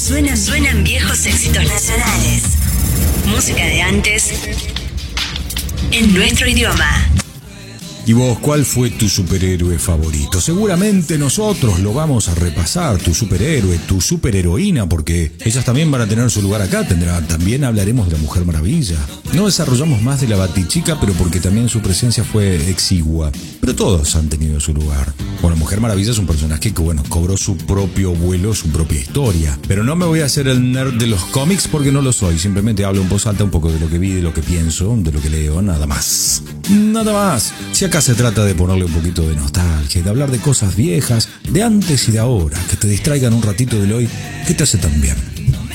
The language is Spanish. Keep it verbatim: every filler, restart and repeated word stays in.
Suenan, suenan viejos éxitos nacionales. Música de antes en nuestro idioma. ¿Y vos, cuál fue tu superhéroe favorito? Seguramente nosotros lo vamos a repasar, tu superhéroe, tu superheroína, porque ellas también van a tener su lugar acá. Tendrá, también hablaremos de la Mujer Maravilla. No desarrollamos más de la Batichica, pero porque también su presencia fue exigua. Pero todos han tenido su lugar. Bueno, Mujer Maravilla es un personaje que, bueno, cobró su propio vuelo, su propia historia. Pero no me voy a hacer el nerd de los cómics porque no lo soy. Simplemente hablo en voz alta un poco de lo que vi, de lo que pienso, de lo que leo, nada más. Nada más. Si acá se trata de ponerle un poquito de nostalgia, de hablar de cosas viejas, de antes y de ahora, que te distraigan un ratito del hoy, que te hace tan bien.